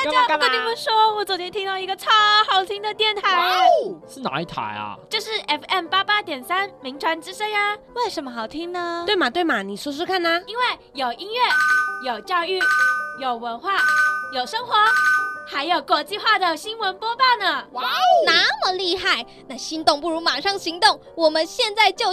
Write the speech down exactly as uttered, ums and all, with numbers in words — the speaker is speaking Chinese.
大家，我跟你们说，我昨天听到一个超好听的电台。 哇哦，是哪一台啊？ 就是 F M 八八点三名传之声呀。为什么好听呢？ 对嘛对嘛，你说说看呢？ 因为有音乐，有教育，有文化，有生活，还有国际化的新闻播报呢。 哇哦，那么厉害！那心动不如马上行动，我们现在就